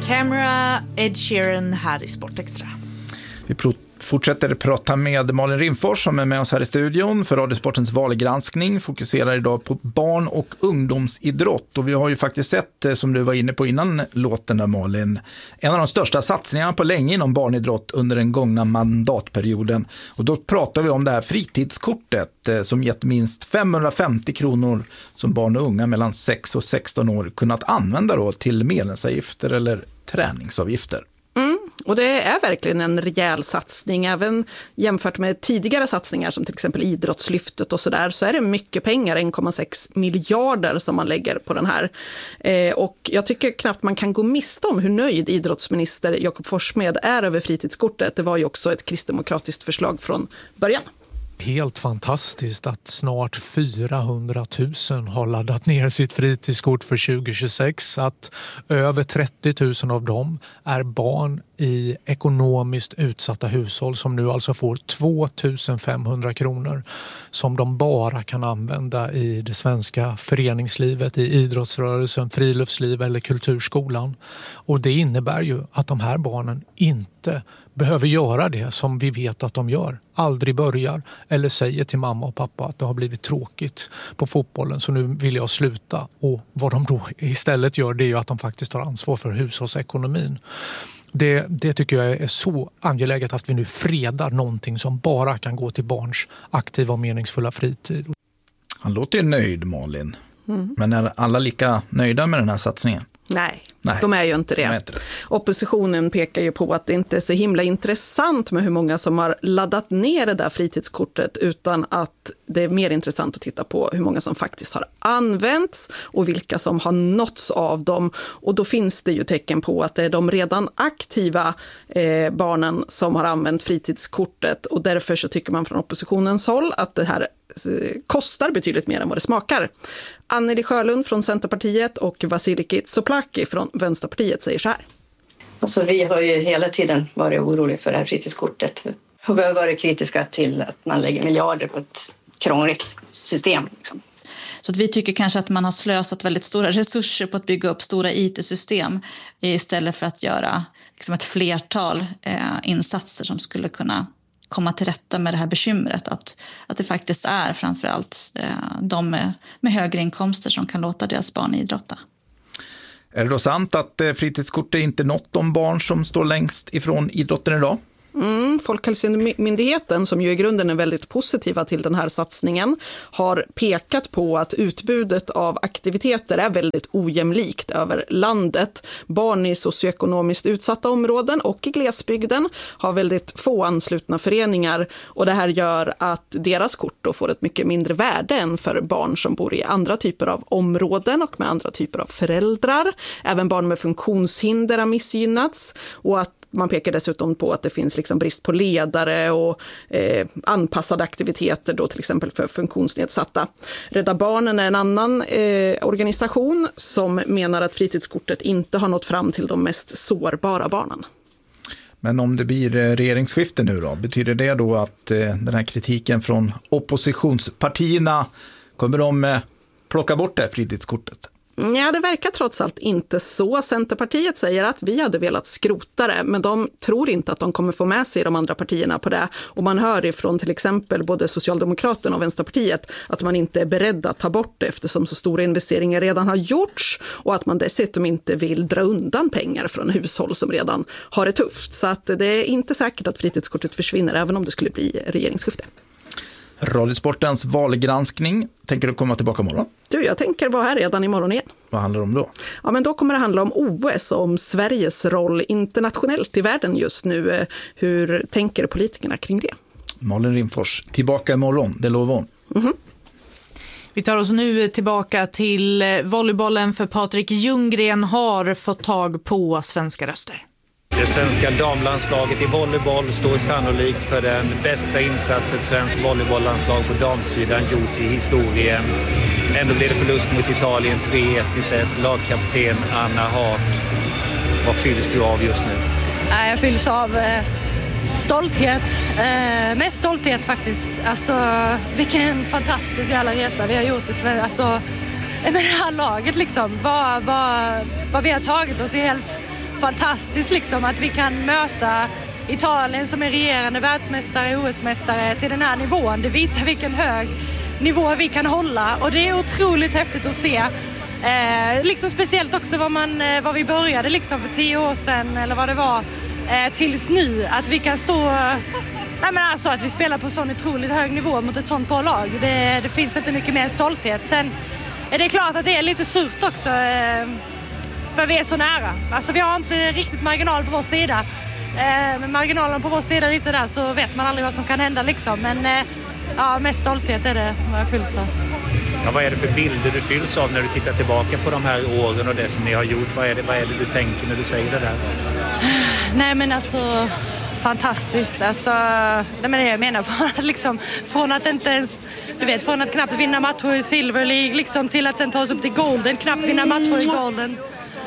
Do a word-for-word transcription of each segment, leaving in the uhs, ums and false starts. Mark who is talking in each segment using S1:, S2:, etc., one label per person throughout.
S1: Camera, Ed Sheeran här i Sportextra.
S2: Vi pr- fortsätter prata med Malin Rimfors som är med oss här i studion för Radiosportens valgranskning. Fokuserar idag på barn- och ungdomsidrott. Och vi har ju faktiskt sett, som du var inne på innan låten där Malin, en av de största satsningarna på länge inom barnidrott under den gångna mandatperioden. Och då pratar vi om det här fritidskortet som gett minst femhundrafemtio kronor som barn och unga mellan sex och sexton år kunnat använda då till medlemsavgifter eller träningsavgifter.
S3: Mm, och det är verkligen en rejäl satsning. Även jämfört med tidigare satsningar som till exempel idrottslyftet och sådär, så är det mycket pengar, en komma sex miljarder som man lägger på den här. Eh, och jag tycker knappt man kan gå miste om hur nöjd idrottsminister Jakob Forssmed är över fritidskortet. Det var ju också ett kristdemokratiskt förslag från början.
S4: Helt fantastiskt att snart fyrahundratusen har laddat ner sitt fritidskort för tjugo tjugosex. Att över trettio tusen av dem är barn i ekonomiskt utsatta hushåll som nu alltså får två tusen femhundra kronor som de bara kan använda i det svenska föreningslivet, i idrottsrörelsen, friluftsliv eller kulturskolan. Och det innebär ju att de här barnen inte behöver göra det som vi vet att de gör. Aldrig börjar eller säger till mamma och pappa att det har blivit tråkigt på fotbollen så nu vill jag sluta. Och vad de då istället gör, det är ju att de faktiskt tar ansvar för hushållsekonomin. Det, det tycker jag är så angeläget att vi nu fredar någonting som bara kan gå till barns aktiva och meningsfulla fritid.
S2: Han låter ju nöjd, Malin. Mm. Men är alla lika nöjda med den här satsningen?
S3: Nej,
S2: Nej,
S3: de är ju inte det.
S2: De är inte det.
S3: Oppositionen pekar ju på att det inte är så himla intressant med hur många som har laddat ner det där fritidskortet, utan att det är mer intressant att titta på hur många som faktiskt har använts och vilka som har nåtts av dem. Och då finns det ju tecken på att det är de redan aktiva eh, barnen som har använt fritidskortet, och därför så tycker man från oppositionens håll att det här kostar betydligt mer än vad det smakar. Anneli Sjölund från Centerpartiet och Vasiliki Tsouplaki från Vänsterpartiet säger så här.
S5: Alltså, vi har ju hela tiden varit oroliga för det här fritidskortet. Och vi har varit kritiska till att man lägger miljarder på ett krångligt system. Liksom.
S6: Så att vi tycker kanske att man har slösat väldigt stora resurser på att bygga upp stora I T-system istället för att göra liksom ett flertal eh, insatser som skulle kunna komma till rätta med det här bekymret att, att det faktiskt är framförallt eh, de med, med högre inkomster som kan låta deras barn idrotta.
S2: Är det då sant att eh, fritidskortet inte nått de barn som står längst ifrån idrotten idag?
S3: Mm, Folkhälsomyndigheten, som ju i grunden är väldigt positiva till den här satsningen, har pekat på att utbudet av aktiviteter är väldigt ojämlikt över landet. Barn i socioekonomiskt utsatta områden och i glesbygden har väldigt få anslutna föreningar, och det här gör att deras kort då får ett mycket mindre värde än för barn som bor i andra typer av områden och med andra typer av föräldrar. Även barn med funktionshinder har missgynnats, och att man pekar dessutom på att det finns liksom brist på ledare och eh, anpassade aktiviteter då till exempel för funktionsnedsatta. Rädda Barnen är en annan eh, organisation som menar att fritidskortet inte har nått fram till de mest sårbara barnen.
S2: Men om det blir regeringsskifte nu då, betyder det då att eh, den här kritiken från oppositionspartierna, kommer de eh, plocka bort det här fritidskortet?
S3: Ja, det verkar trots allt inte så. Centerpartiet säger att vi hade velat skrota det, men de tror inte att de kommer få med sig de andra partierna på det. Och man hör ifrån till exempel både Socialdemokraterna och Vänsterpartiet att man inte är beredd att ta bort det eftersom så stora investeringar redan har gjorts, och att man dessutom inte vill dra undan pengar från hushåll som redan har det tufft. Så att det är inte säkert att fritidskortet försvinner även om det skulle bli regeringsskifte.
S2: Radiosportens valgranskning, tänker du komma tillbaka imorgon?
S3: Du, jag tänker vara här redan imorgon igen.
S2: Vad handlar det om då?
S3: Ja, men då kommer det handla om O S och om Sveriges roll internationellt i världen just nu. Hur tänker politikerna kring det?
S2: Malin Rimfors, tillbaka imorgon, det lovar hon.
S3: Mm-hmm.
S1: Vi tar oss nu tillbaka till volleybollen, för Patrik Ljunggren har fått tag på svenska röster.
S7: Det svenska damlandslaget i volleyboll står sannolikt för den bästa insatsen ett svenskt volleybolllandslag på damsidan gjort i historien. Ändå blev det förlust mot Italien tre ett i set. Lagkapten Anna Haak. Vad fylls du av just nu?
S8: Jag fylls av eh, stolthet. Eh, mest stolthet faktiskt. Alltså, vilken fantastisk jävla resa vi har gjort i Sverige. Alltså, med det här laget liksom. Vad, vad, vad vi har tagit oss är helt fantastiskt liksom att vi kan möta Italien som är regerande världsmästare, O S-mästare till den här nivån. Det visar vilken hög nivå vi kan hålla och det är otroligt häftigt att se. Eh, liksom speciellt också vad, man, eh, vad vi började liksom för tio år sedan eller vad det var eh, tills nu. Att vi kan stå, eh, nej men alltså att vi spelar på sån otroligt hög nivå mot ett sånt bra lag. Det, det finns inte mycket mer stolthet. Sen är det klart att det är lite surt också eh, för vi är så nära. Alltså vi har inte riktigt marginal på vår sida. Eh, med marginalen på vår sida lite där så vet man aldrig vad som kan hända liksom. Men eh, ja, mest stolthet är det vad jag fylls av.
S7: Ja, vad är det för bilder du fylls av när du tittar tillbaka på de här åren och det som ni har gjort? Vad är det, vad är det du tänker när du säger det där?
S8: Nej men alltså fantastiskt. Alltså, nej men det jag menar från att, liksom, från att inte ens, du vet, från att knappt vinna matcher i Silver League liksom, till att sen ta oss upp till Golden, knappt vinna matcher i Golden.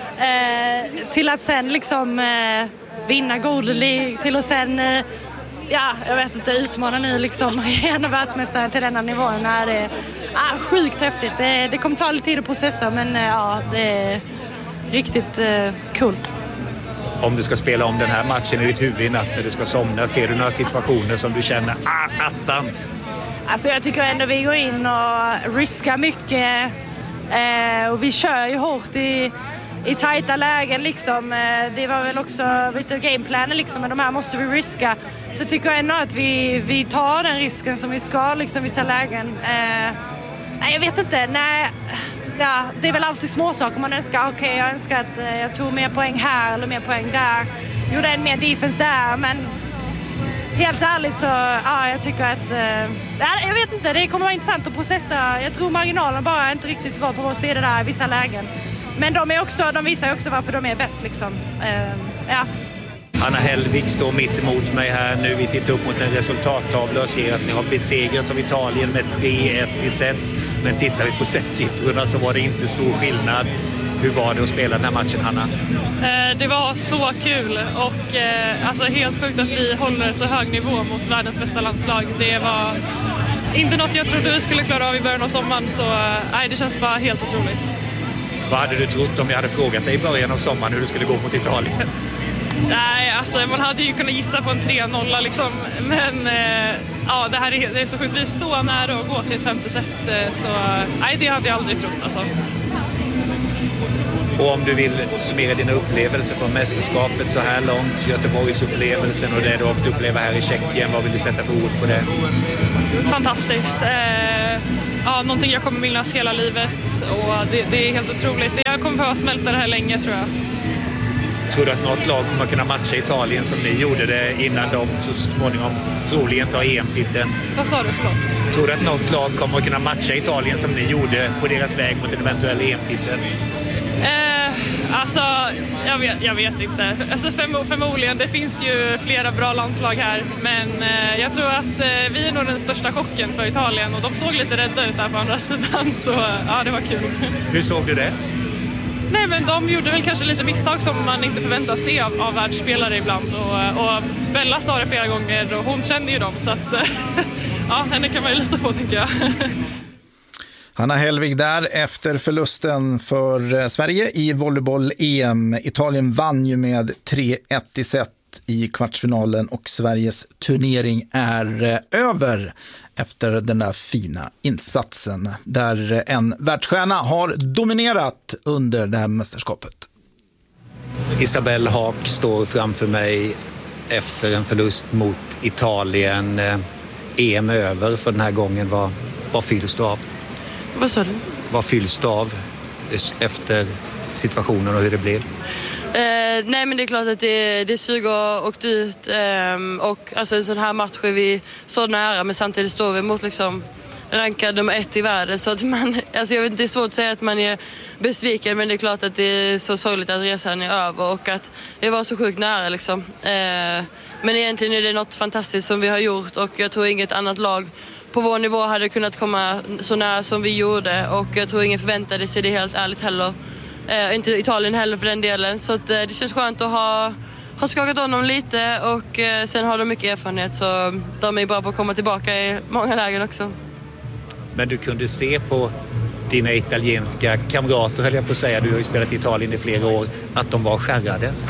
S8: Eh, till att sen liksom eh, vinna Golden League, till att sen eh, ja, jag vet inte, utmana nu liksom en av världsmästaren till denna nivån. Nej, det är ah, sjukt häftigt. Det, det kommer ta lite tid att processa men eh, ja, det är riktigt eh, coolt.
S7: Om du ska spela om den här matchen i ditt huvud i natt när du ska somna, ser du några situationer som du känner ah, attans?
S8: Alltså jag tycker ändå vi går in och riskar mycket eh, och vi kör ju hårt i i tajta lägen liksom. Det var väl också lite gameplanen liksom, men de här måste vi riska. Så tycker jag ändå att vi, vi tar den risken som vi ska liksom vissa lägen. Eh, nej, jag vet inte. Nej, ja, det är väl alltid små saker man önskar. Okej, okay, jag önskar att eh, jag tog mer poäng här eller mer poäng där. Gjorde en mer defense där, men helt ärligt så, ja, jag tycker att eh, jag vet inte, det kommer vara intressant att processa. Jag tror marginalen bara inte riktigt var på vår sida där i vissa lägen. Men de, är också, de visar också varför de är bäst liksom. Uh, ja.
S7: Hanna Hellvig står mitt emot mig här nu. Vi tittar upp mot en resultattavla och ser att ni har besegrats av Italien med tre ett i set. Men tittar vi på setsiffrorna så var det inte stor skillnad. Hur var det att spela den här matchen, Hanna?
S9: Uh, det var så kul och uh, alltså helt sjukt att vi håller så hög nivå mot världens bästa landslag. Det var inte något jag trodde vi skulle klara av i början av sommaren så uh, det känns bara helt otroligt.
S7: Vad hade du trott om jag hade frågat dig i början av sommaren hur du skulle gå mot Italien?
S9: Nej, alltså man hade ju kunnat gissa på en tre noll liksom. Men eh, ja, det här är, det är så sjukt. Vi är så nära att gå till ett femte set. Så nej, det hade jag aldrig trott alltså.
S7: Och om du vill summera dina upplevelser från mästerskapet så här långt, Göteborgsupplevelsen och det du har fått uppleva här i Tjeckien, vad vill du sätta för ord på det?
S9: Fantastiskt. Eh, ja, någonting jag kommer minnas hela livet och det, det är helt otroligt. Jag kommer behöva smälta det här länge tror jag.
S7: Tror du att något lag kommer kunna matcha Italien som ni gjorde det innan de så småningom troligen tar E M-titeln?
S9: Vad sa du, förlåt?
S7: Tror du att något lag kommer kunna matcha Italien som ni gjorde på deras väg mot en eventuell E M-titel?
S9: Eh, alltså, jag vet, jag vet inte. Alltså förmo- förmodligen, det finns ju flera bra landslag här. Men eh, jag tror att eh, vi är nog den största chocken för Italien. Och de såg lite rädda ut där på andra sidan, så ja, det var kul.
S7: Hur såg du det?
S9: Nej, men de gjorde väl kanske lite misstag som man inte förväntar sig av, av världsspelare ibland. Och, och Bella sa det flera gånger och hon känner ju dem. Så att, ja, henne kan man ju lita på, tycker jag.
S2: Hanna Hellvig där efter förlusten för Sverige i volleyboll-E M. Italien vann ju med tre ett i set i kvartsfinalen och Sveriges turnering är över efter den där fina insatsen där en världsstjärna har dominerat under det här mästerskapet.
S7: Isabelle Haak står framför mig efter en förlust mot Italien. E M över för den här gången. Vad, vad fylls du av?
S10: Vad sa du?
S7: Vad fylls du av efter situationen och hur det blev?
S10: Eh, nej men det är klart att det, det suger och ut eh, och alltså en sån här match är vi så nära men samtidigt står vi mot liksom rankad nummer ett i världen så att man, alltså jag vet inte, det är svårt att säga att man är besviken men det är klart att det är så sorgligt att resan är över och att det var så sjukt nära liksom. Eh, men egentligen är det något fantastiskt som vi har gjort och jag tror inget annat lag på vår nivå hade kunnat komma så nära som vi gjorde och jag tror ingen förväntade sig det helt ärligt heller. Eh, inte Italien heller för den delen. Så att, eh, det känns skönt att ha, ha skakat om dem lite och eh, sen har de mycket erfarenhet så de är bra på att komma tillbaka i många lägen också.
S7: Men du kunde se på dina italienska kamrater, höll jag på att säga, du har ju spelat i Italien i flera år, att de var skärrade?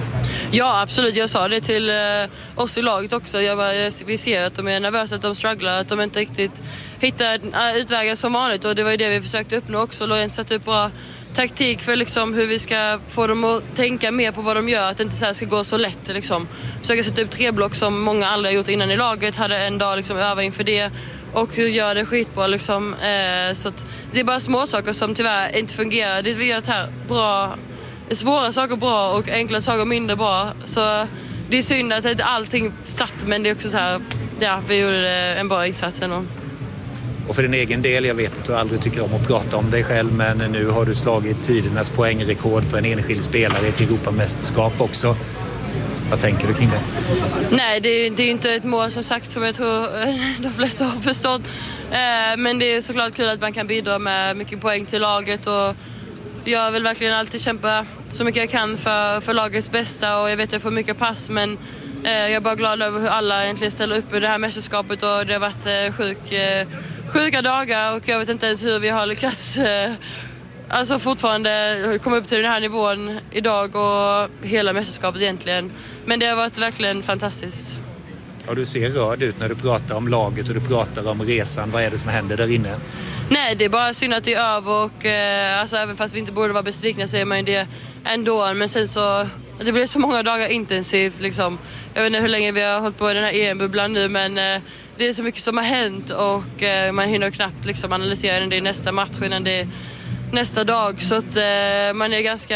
S10: Ja, absolut. Jag sa det till eh, oss i laget också. Jag bara, vi ser att de är nervösa, att de strugglar, att de inte riktigt hittar äh, utvägar som vanligt. Och det var ju det vi försökte uppnå också. Lorenz satte upp bra taktik för liksom hur vi ska få dem att tänka mer på vad de gör. Att det inte så här ska gå så lätt. Liksom. Försöka sätta upp tre block som många andra gjort innan i laget. Hade en dag liksom öva inför det. Och gör det skitbra liksom. Eh, så att det är bara små saker som tyvärr inte fungerar. Det vi gör det här bra, svåra saker bra och enkla saker mindre bra. Så det är synd att inte allting satt, men det är också så här, ja, vi gjorde en bra insats ändå.
S7: Och för din egen del, jag vet att du aldrig tycker om att prata om dig själv, men nu har du slagit tidernas poängrekord för en enskild spelare i ett Europamästerskap också. Vad tänker du kring det?
S10: Nej, det är, det är inte ett mål som sagt som jag tror de flesta har förstått. Eh, men det är såklart kul att man kan bidra med mycket poäng till laget, och jag vill verkligen alltid kämpa så mycket jag kan för, för lagets bästa, och jag vet att jag får mycket pass, men eh, jag är bara glad över hur alla egentligen ställer upp i det här mästerskapet, och det har varit eh, sjuk, eh, sjuka dagar, och jag vet inte ens hur vi har lyckats eh, alltså fortfarande komma upp till den här nivån idag och hela mästerskapet egentligen. Men det har varit verkligen fantastiskt.
S7: Ja, du ser rörd ut när du pratar om laget och du pratar om resan. Vad är det som händer där inne?
S10: Nej, det är bara synd att det är över, och eh, alltså, även fast vi inte borde vara besvikna så är man ju det ändå. Men sen så, det blir så många dagar intensivt liksom. Jag vet inte hur länge vi har hållit på i den här E M-bubblan nu, men eh, det är så mycket som har hänt, och eh, man hinner knappt liksom analysera innan det är nästa match, innan det är nästa dag. Så att eh, man är ganska,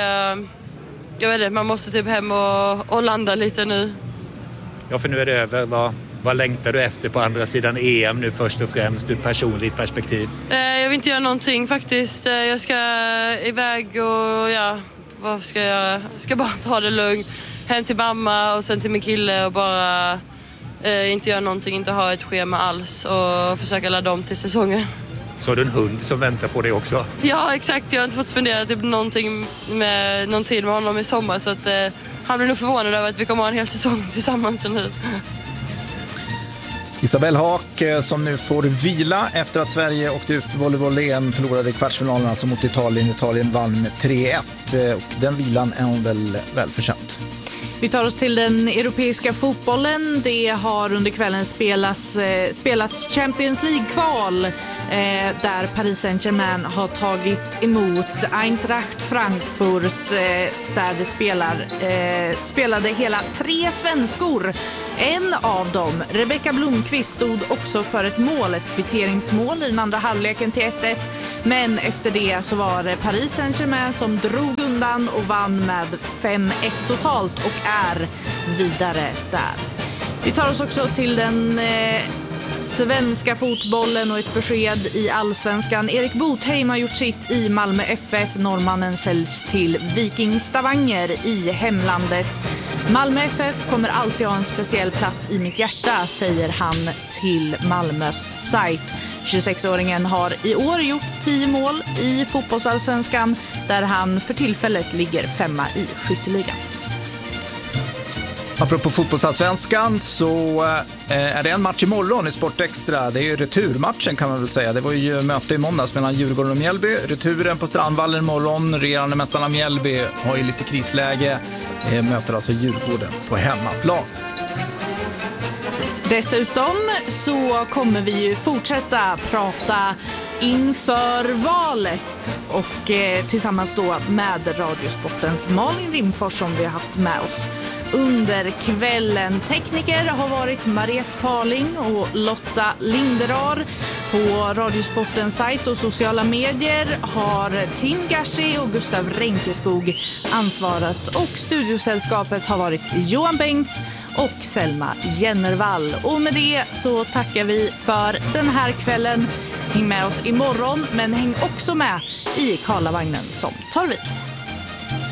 S10: jag vet inte, man måste typ hem och, och landa lite nu.
S7: Ja, för nu är det över. Vad, vad längtar du efter på andra sidan E M nu först och främst ur ett personligt perspektiv?
S10: Eh, jag vill inte göra någonting faktiskt. Eh, jag ska iväg och ja, vad ska jag göra? Jag ska bara ta det lugnt. Hem till mamma och sen till min kille och bara eh, inte göra någonting, inte ha ett schema alls och försöka ladda om till säsongen.
S7: Så har du en hund som väntar på dig också?
S10: Ja, exakt. Jag har inte fått spendera typ någonting med, någon tid med honom i sommar, så att eh, han blir nog förvånad över att vi kommer ha en hel säsong tillsammans nu.
S2: Isabelle Haak som nu får vila efter att Sverige åkte ut på volleyboll-E M, förlorade i kvartsfinalen alltså mot Italien. Italien vann med tre ett, och den vilan är hon väl välförtjänt.
S1: Vi tar oss till den europeiska fotbollen. Det har under kvällen spelats, eh, spelats Champions League-kval eh, där Paris Saint-Germain har tagit emot Eintracht Frankfurt eh, där det spelar, eh, spelade hela tre svenskor. En av dem, Rebecka Blomqvist, stod också för ett mål, ett kvitteringsmål i den andra halvleken till ett ett. Men efter det så var det Paris Saint-Germain som drog undan och vann med fem ett totalt och är vidare där. Vi tar oss också till den eh, svenska fotbollen och ett besked i Allsvenskan. Erik Botheim har gjort sitt i Malmö F F. Norrmannen säljs till Viking Stavanger i hemlandet. Malmö F F kommer alltid ha en speciell plats i mitt hjärta, säger han till Malmös sajt. tjugosexåringen har i år gjort tio mål i fotbollsallsvenskan där han för tillfället ligger femma i skytteligan.
S2: Apropå fotbollsallsvenskan så är det en match imorgon i Sport Extra. Det är ju returmatchen kan man väl säga. Det var ju möte i måndags mellan Djurgården och Mjällby. Returen på Strandvallen imorgon. Regerande mästarna Mjällby har ju lite krisläge. Möter alltså Djurgården på hemmaplan.
S1: Dessutom så kommer vi ju fortsätta prata inför valet och eh, tillsammans då med Radiosportens Malin Rimfors som vi har haft med oss under kvällen. Tekniker har varit Mariette Parling och Lotta Linderar. På Radiosportens sajt och sociala medier har Tim Gashi och Gustav Renkeskog ansvarat, och studiosällskapet har varit Johan Bengts och Selma Jennervall. Och med det så tackar vi för den här kvällen. Häng med oss imorgon, men häng också med i Karlavagnen som tar vid.